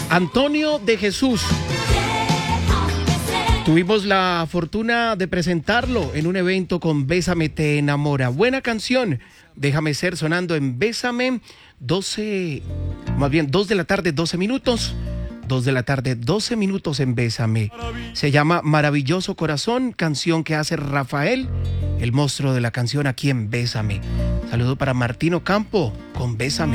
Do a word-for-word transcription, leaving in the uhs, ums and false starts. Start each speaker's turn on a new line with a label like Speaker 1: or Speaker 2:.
Speaker 1: Antonio de Jesús. Tuvimos la fortuna de presentarlo en un evento con Bésame te enamora. Buena canción. Déjame ser sonando en Bésame. doce, más bien dos de la tarde, doce minutos. dos de la tarde, doce minutos en Bésame. Se llama Maravilloso Corazón, canción que hace Rafael, el monstruo de la canción aquí en Bésame. Saludo para Martino Campo con Bésame.